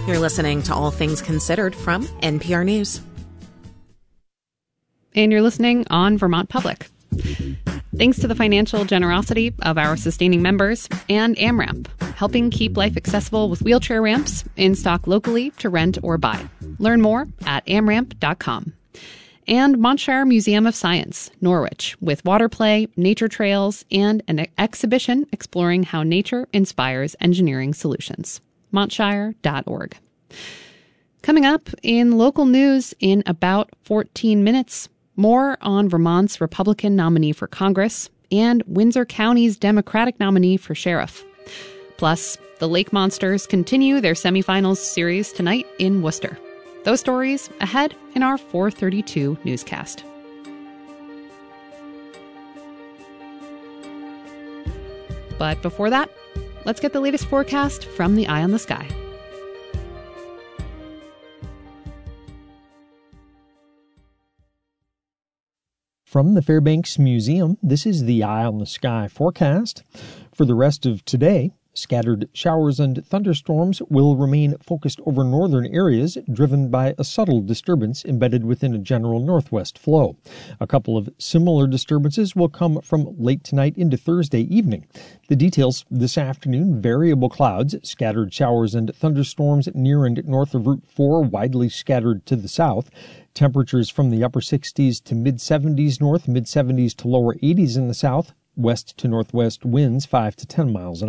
You're listening to All Things Considered from NPR News. And you're listening on Vermont Public. Thanks to the financial generosity of our sustaining members and AmRamp, helping keep life accessible with wheelchair ramps in stock locally to rent or buy. Learn more at amramp.com. And Montshire Museum of Science, Norwich, with water play, nature trails, and an exhibition exploring how nature inspires engineering solutions. Montshire.org. Coming up in local news in about 14 minutes, more on Vermont's Republican nominee for Congress and Windsor County's Democratic nominee for sheriff. Plus, the Lake Monsters continue their semifinals series tonight in Worcester. Those stories ahead in our 4:32 newscast. But before that, let's get the latest forecast from the Eye on the Sky. From the Fairbanks Museum, this is the Eye on the Sky forecast. For the rest of today, scattered showers and thunderstorms will remain focused over northern areas, driven by a subtle disturbance embedded within a general northwest flow. A couple of similar disturbances will come from late tonight into Thursday evening. The details this afternoon: variable clouds, scattered showers and thunderstorms near and north of Route 4, widely scattered to the south. Temperatures from the upper 60s to mid-70s north, mid-70s to lower 80s in the south. West to northwest winds 5 to 10 miles an hour.